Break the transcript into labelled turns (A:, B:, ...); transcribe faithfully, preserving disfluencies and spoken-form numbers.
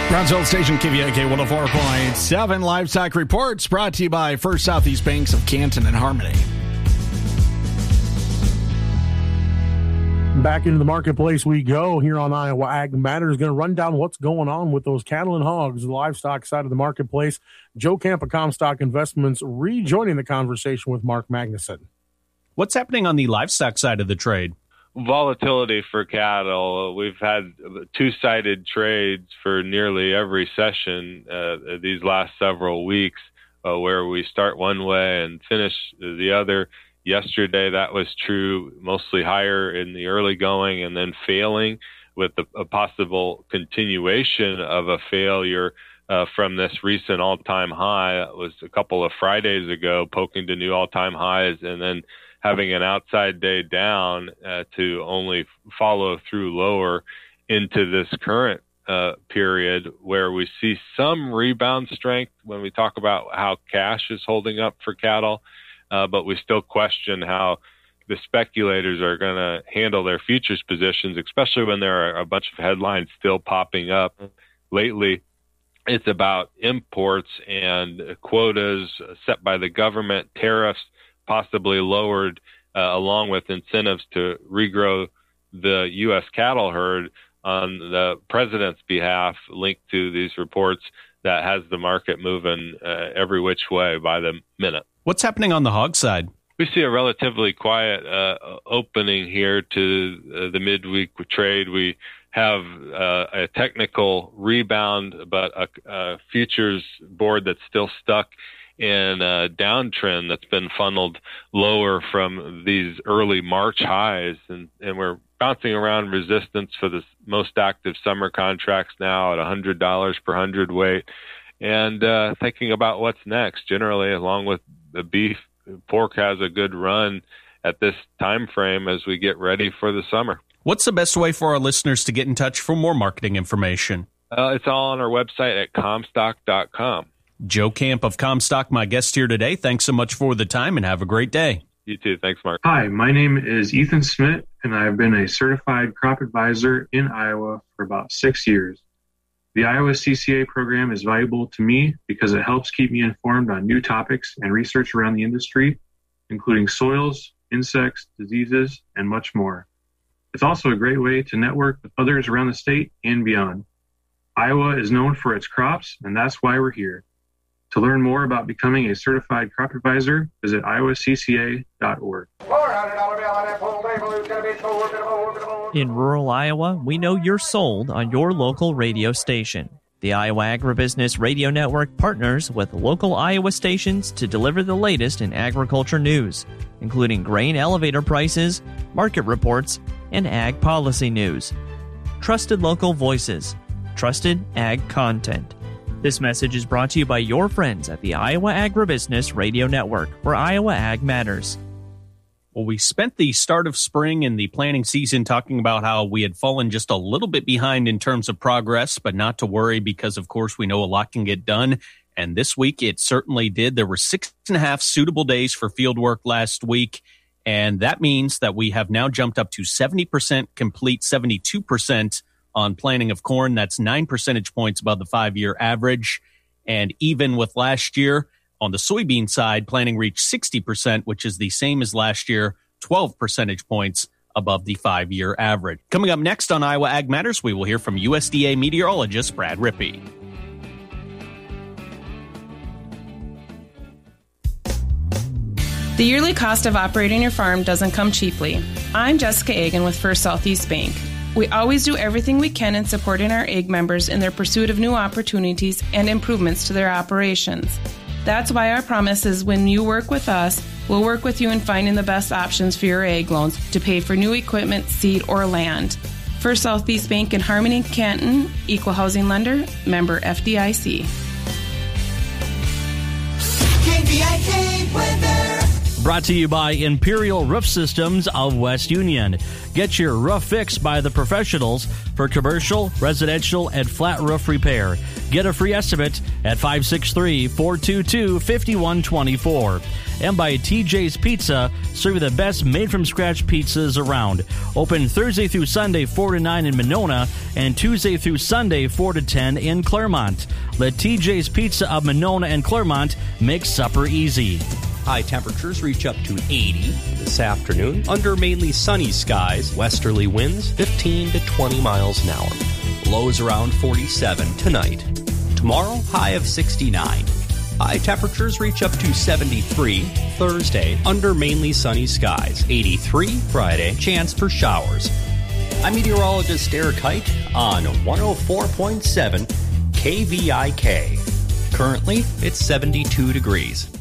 A: Brownsville Station, K V A K one oh four point seven. Livestock Reports brought to you by First Southeast Banks of Canton and Harmony.
B: Back into the marketplace we go here on Iowa Ag Matters. Going to run down what's going on with those cattle and hogs, the livestock side of the marketplace. Joe Camp of Comstock Investments rejoining the conversation with Mark Magnuson.
C: What's happening on the livestock side of the trade?
D: Volatility for cattle. We've had two-sided trades for nearly every session uh, these last several weeks, uh, where we start one way and finish the other. Yesterday, that was true, mostly higher in the early going and then failing, with a, a possible continuation of a failure uh, from this recent all-time high. That was a couple of Fridays ago, poking to new all-time highs and then having an outside day down uh, to only follow through lower into this current uh, period, where we see some rebound strength when we talk about how cash is holding up for cattle, uh, but we still question how the speculators are going to handle their futures positions, especially when there are a bunch of headlines still popping up. Lately, it's about imports and quotas set by the government, tariffs possibly lowered, uh, along with incentives to regrow the U S cattle herd on the president's behalf, linked to these reports that has the market moving uh, every which way by the minute.
C: What's happening on the hog side?
D: We see a relatively quiet uh, opening here to uh, the midweek trade. We have uh, a technical rebound, but a, a futures board that's still stuck in a downtrend that's been funneled lower from these early March highs. And, and we're bouncing around resistance for the most active summer contracts now at one hundred dollars per hundredweight. And uh, thinking about what's next, generally, along with the beef, pork has a good run at this time frame as we get ready for the summer.
C: What's the best way for our listeners to get in touch for more marketing information?
D: Uh, it's all on our website at comstock dot com.
C: Joe Camp of Comstock, my guest here today. Thanks so much for the time and have a great day.
D: You too. Thanks, Mark.
E: Hi, my name is Ethan Smith, and I've been a certified crop advisor in Iowa for about six years. The Iowa C C A program is valuable to me because it helps keep me informed on new topics and research around the industry, including soils, insects, diseases, and much more. It's also a great way to network with others around the state and beyond. Iowa is known for its crops, and that's why we're here. To learn more about becoming a certified crop advisor, visit iowa c c a dot org.
F: In rural Iowa, we know you're sold on your local radio station. The Iowa Agribusiness Radio Network partners with local Iowa stations to deliver the latest in agriculture news, including grain elevator prices, market reports, and ag policy news. Trusted local voices, trusted ag content. This message is brought to you by your friends at the Iowa Agribusiness Radio Network, where Iowa Ag matters.
C: Well, we spent the start of spring and the planting season talking about how we had fallen just a little bit behind in terms of progress, but not to worry because, of course, we know a lot can get done. And this week it certainly did. There were six and a half suitable days for field work last week. And that means that we have now jumped up to seventy percent complete, seventy-two percent on planting of corn. That's nine percentage points above the five-year average. And even with last year, on the soybean side, planting reached sixty percent, which is the same as last year, twelve percentage points above the five-year average. Coming up next on Iowa Ag Matters, we will hear from U S D A meteorologist Brad Rippey.
G: The yearly cost of operating your farm doesn't come cheaply. I'm Jessica Agan with First Southeast Bank. We always do everything we can in supporting our A G members in their pursuit of new opportunities and improvements to their operations. That's why our promise is when you work with us, we'll work with you in finding the best options for your ag loans to pay for new equipment, seed, or land. First Southeast Bank in Harmony, Canton, Equal Housing Lender, member F D I C.
H: K V I K weather. Brought to you by Imperial Roof Systems of West Union. Get your roof fixed by the professionals for commercial, residential, and flat roof repair. Get a free estimate at five six three, four two two, five one two four. And by T J's Pizza, serving the best made-from-scratch pizzas around. Open Thursday through Sunday, four to nine in Monona, and Tuesday through Sunday, four to ten in Claremont. Let T J's Pizza of Monona and Claremont make supper easy.
I: High temperatures reach up to eighty this afternoon under mainly sunny skies. Westerly winds fifteen to twenty miles an hour. Lows around forty-seven tonight. Tomorrow, high of sixty-nine. High temperatures reach up to seventy-three Thursday under mainly sunny skies. eighty-three Friday, chance for showers. I'm meteorologist Eric Height on one oh four point seven K V I K. Currently, it's seventy-two degrees.